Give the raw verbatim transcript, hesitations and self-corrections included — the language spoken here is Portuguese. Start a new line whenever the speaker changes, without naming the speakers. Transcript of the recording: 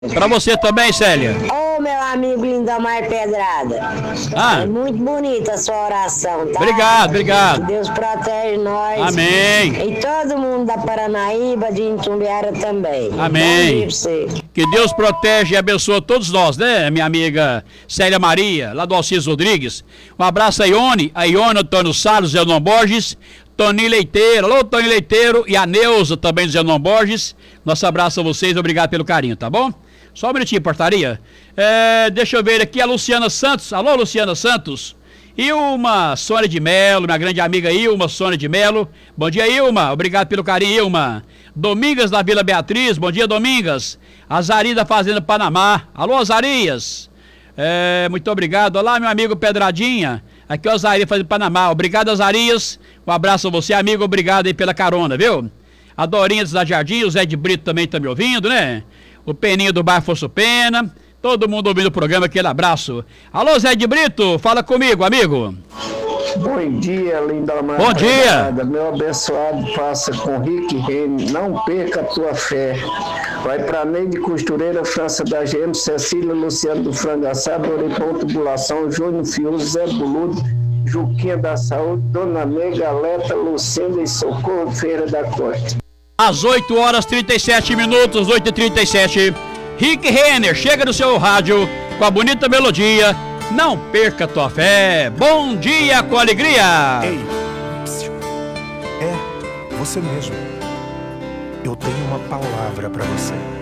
Pra você também, Célia.
Ô, meu amigo Lindomar Pedrada.
Ah.
É muito bonita a sua oração, tá?
Obrigado, obrigado.
Deus protege nós.
Amém.
E todo mundo da Paranaíba, de Itumbiara também.
Amém.
Bom dia pra você.
Que Deus protege e abençoe todos nós, né, minha amiga Célia Maria, lá do Alcides Rodrigues. Um abraço a Ione, a Ione, Antônio Salles, Zenon Borges, Toninho Leiteiro, alô Toninho Leiteiro e a Neuza também do Zenon Borges. Nosso abraço a vocês, obrigado pelo carinho, tá bom? Só um minutinho, portaria. É, deixa eu ver aqui a Luciana Santos. Alô, Luciana Santos. Ilma Sônia de Melo, minha grande amiga Ilma Sônia de Melo. Bom dia, Ilma. Obrigado pelo carinho, Ilma. Domingas da Vila Beatriz. Bom dia, Domingas. Azari da Fazenda Panamá. Alô, Azarias. É, muito obrigado. Olá, meu amigo Pedradinha. Aqui é o Azari Fazenda Panamá. Obrigado, Azarias. Um abraço a você, amigo. Obrigado aí pela carona, viu? A Dorinha da Jardim, o Zé de Brito também tá me ouvindo, né? O Peninho do bairro Fosso Pena, todo mundo ouvindo o programa, aquele abraço. Alô, Zé de Brito, fala comigo, amigo.
Bom dia, Lindomar.
Bom dia.
Meu abençoado passa com Rick Rene, não perca a tua fé. Vai para Neide Costureira, França da G M, Cecília Luciano do Frangaçado, Oripão Tubulação, Júnior Fioso, Zé Buludo, Juquinha da Saúde, Dona Nega, Leta, Lucinda e Socorro Feira da Costa.
Às oito horas e trinta e sete minutos, oito e trinta e sete, Rick Renner chega no seu rádio com a bonita melodia Não Perca Tua Fé. Bom dia com alegria.
Ei, psiu. É, você mesmo. Eu tenho uma palavra para você.